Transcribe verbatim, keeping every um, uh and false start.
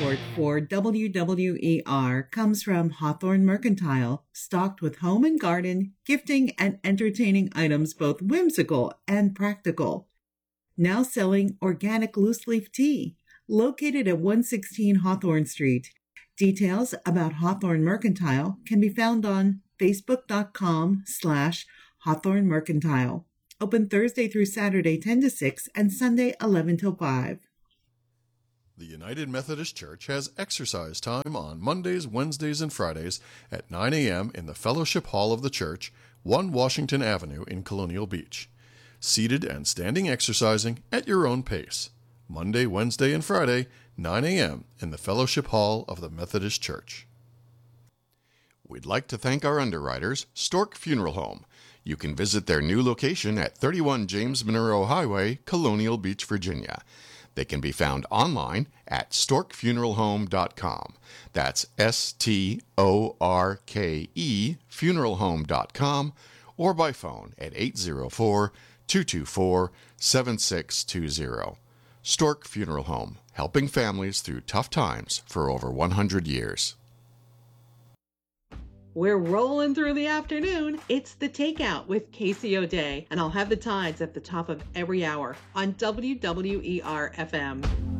support for W W E R comes from Hawthorne Mercantile, stocked with home and garden, gifting, and entertaining items both whimsical and practical. Now selling organic loose-leaf tea, located at one sixteen Hawthorne Street. Details about Hawthorne Mercantile can be found on facebook.com slash Hawthorne Mercantile. Open Thursday through Saturday ten to six and Sunday eleven till five. The United Methodist Church has exercise time on Mondays, Wednesdays, and Fridays at nine a.m. in the Fellowship Hall of the Church, one Washington Avenue in Colonial Beach. Seated and standing exercising at your own pace. Monday, Wednesday, and Friday, nine a.m. in the Fellowship Hall of the Methodist Church. We'd like to thank our underwriters, Stork Funeral Home. You can visit their new location at thirty-one James Monroe Highway, Colonial Beach, Virginia. They can be found online at stork funeral home dot com. That's S T O R K E funeral home dot com, or by phone at eight zero four, two two four, seven six two zero. Stork Funeral Home, helping families through tough times for over one hundred years. We're rolling through the afternoon. It's The Takeout with Casey O'Day, and I'll have the tides at the top of every hour on W W E R F M.